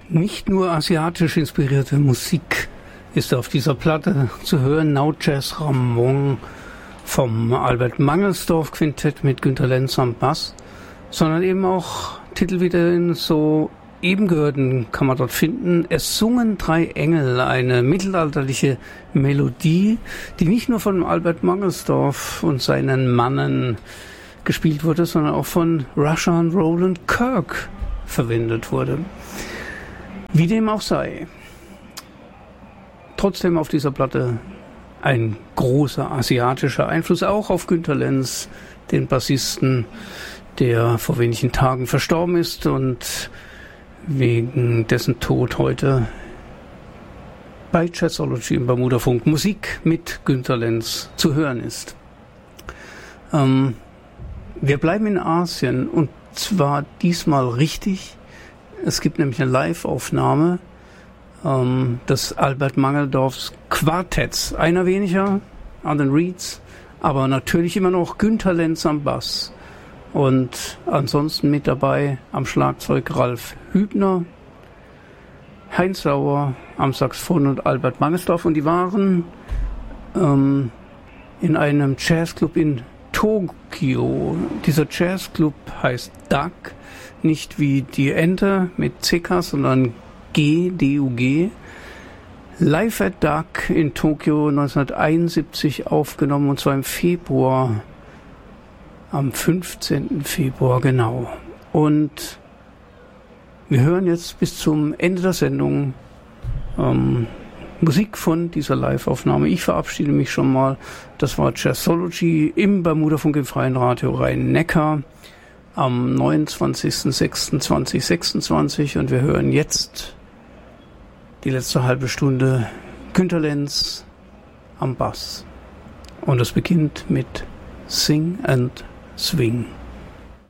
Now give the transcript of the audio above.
Nicht nur asiatisch inspirierte Musik ist auf dieser Platte zu hören. Now Jazz Ramon vom Albert Mangelsdorf Quintett mit Günter Lenz am Bass, sondern eben auch Titel wie den so eben gehörten kann man dort finden. Es sungen drei Engel, eine mittelalterliche Melodie, die nicht nur von Albert Mangelsdorf und seinen Mannen gespielt wurde, sondern auch von Rushan Roland Kirk verwendet wurde. Wie dem auch sei. Trotzdem auf dieser Platte ein großer asiatischer Einfluss, auch auf Günter Lenz, den Bassisten, der vor wenigen Tagen verstorben ist und wegen dessen Tod heute bei Jazzology im Bermudafunk Musik mit Günter Lenz zu hören ist. Wir bleiben in Asien und zwar diesmal richtig. Es gibt nämlich eine Live-Aufnahme des Albert Mangelsdorfs Quartetts. Einer weniger an den Reeds, aber natürlich immer noch Günter Lenz am Bass. Und ansonsten mit dabei am Schlagzeug Ralf Hübner, Heinz Sauer am Saxophon und Albert Mangelsdorf. Und die waren in einem Jazzclub in Tokio. Dieser Jazzclub heißt DUG, nicht wie die Ente mit CK, sondern DUG. Live at DUG in Tokio 1971 aufgenommen, und zwar im Februar, am 15. Februar genau. Und wir hören jetzt bis zum Ende der Sendung Musik von dieser Live-Aufnahme. Ich verabschiede mich schon mal. Das war Jazzology im Bermudafunk im Freien Radio Rhein-Neckar am 29.06.2026 und wir hören jetzt die letzte halbe Stunde Günter Lenz am Bass. Und es beginnt mit Sing and Swing.